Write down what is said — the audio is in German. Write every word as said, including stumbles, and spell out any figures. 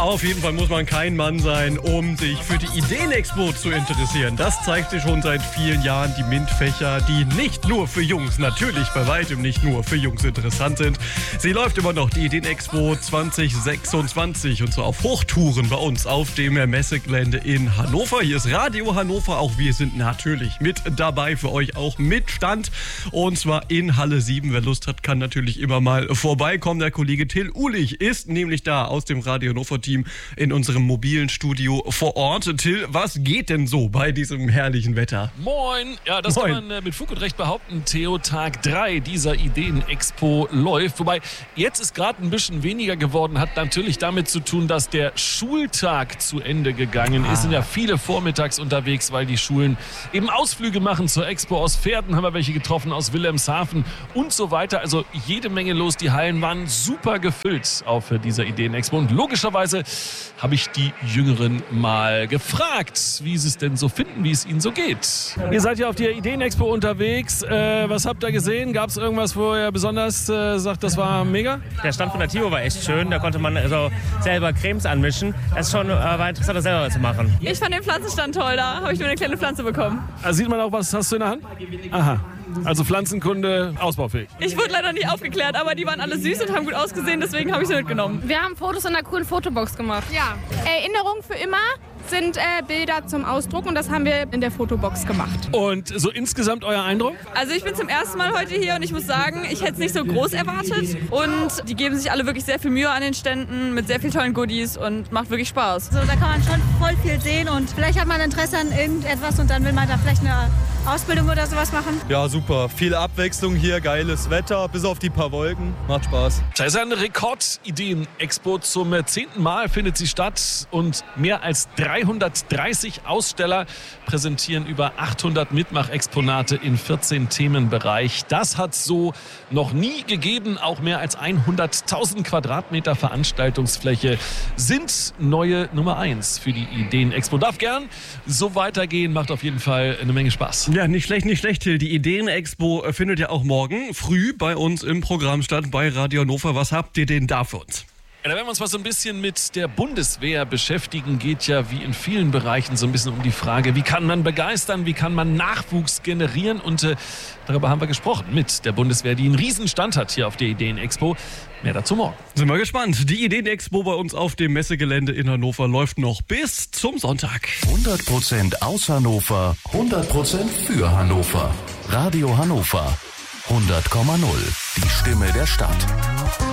Auf jeden Fall muss man kein Mann sein, um sich für die Ideenexpo zu interessieren. Das zeigt sich schon seit vielen Jahren. Die MINT-Fächer, die nicht nur für Jungs, natürlich bei weitem nicht nur für Jungs interessant sind. Sie läuft immer noch, die Ideenexpo zwanzig sechsundzwanzig, und zwar auf Hochtouren bei uns auf dem Messegelände in Hannover. Hier ist Radio Hannover, auch wir sind natürlich mit dabei, für euch auch mit Stand. Und zwar in Halle sieben. Wer Lust hat, kann natürlich immer mal vorbeikommen. Der Kollege Till Uhlich ist nämlich da aus dem Radio Hannover-Team in unserem mobilen Studio vor Ort. Till, was geht denn so bei diesem herrlichen Wetter? Moin! Ja, das Moin. kann man äh, mit Fug und Recht behaupten. Theo, Tag drei dieser Ideenexpo läuft. Wobei, jetzt ist gerade ein bisschen weniger geworden. Hat natürlich damit zu tun, dass der Schultag zu Ende gegangen ah. ist. Sind ja viele vormittags unterwegs, weil die Schulen eben Ausflüge machen zur Expo. Aus Pferden haben wir welche getroffen, aus Wilhelmshaven und so weiter. Also jede Menge los. Die Hallen waren super gefüllt auf dieser Ideenexpo. Und logischerweise habe ich die Jüngeren mal gefragt, wie sie es denn so finden, wie es ihnen so geht. Ihr seid ja auf der Ideenexpo unterwegs. Äh, was habt ihr gesehen? Gab es irgendwas, wo ihr besonders äh, sagt, das war mega? Der Stand von der Tio war echt schön. Da konnte man also selber Cremes anmischen. Das ist schon äh, war interessant, das selber zu machen. Ich fand den Pflanzenstand toll. Da habe ich nur eine kleine Pflanze bekommen. Also sieht man auch, was hast du in der Hand? Aha. Also Pflanzenkunde, ausbaufähig. Ich wurde leider nicht aufgeklärt, aber die waren alle süß und haben gut ausgesehen, deswegen habe ich sie mitgenommen. Wir haben Fotos in einer coolen Fotobox gemacht. Ja. Erinnerung für immer sind äh, Bilder zum Ausdruck, und das haben wir in der Fotobox gemacht. Und so insgesamt euer Eindruck? Also ich bin zum ersten Mal heute hier und ich muss sagen, ich hätte es nicht so groß erwartet. Und die geben sich alle wirklich sehr viel Mühe an den Ständen mit sehr vielen tollen Goodies und macht wirklich Spaß. So, da kann man schon voll viel sehen und vielleicht hat man Interesse an irgendetwas und dann will man da vielleicht eine Ausbildung oder sowas machen. Ja, super. Viel Abwechslung hier, geiles Wetter, bis auf die paar Wolken. Macht Spaß. Da ist eine Rekord-Ideen-Expo. Zum zehnten Mal findet sie statt und mehr als dreihundertdreißig Aussteller präsentieren über achthundert Mitmachexponate in vierzehn Themenbereich. Das hat es so noch nie gegeben. Auch mehr als hunderttausend Quadratmeter Veranstaltungsfläche sind neue Nummer eins für die Ideen-Expo. Darf gern so weitergehen, macht auf jeden Fall eine Menge Spaß. Ja, nicht schlecht, nicht schlecht, Till. Die Ideenexpo findet ja auch morgen früh bei uns im Programm statt, bei Radio Hannover. Was habt ihr denn da für uns? Ja, da werden wir uns mal so ein bisschen mit der Bundeswehr beschäftigen. Geht ja wie in vielen Bereichen so ein bisschen um die Frage, wie kann man begeistern, wie kann man Nachwuchs generieren? Und äh, darüber haben wir gesprochen mit der Bundeswehr, die einen Riesenstand hat hier auf der Ideenexpo. Mehr dazu morgen. Sind wir gespannt. Die Ideenexpo bei uns auf dem Messegelände in Hannover läuft noch bis zum Sonntag. hundert Prozent aus Hannover, hundert Prozent für Hannover. Radio Hannover hundert Komma null. Die Stimme der Stadt.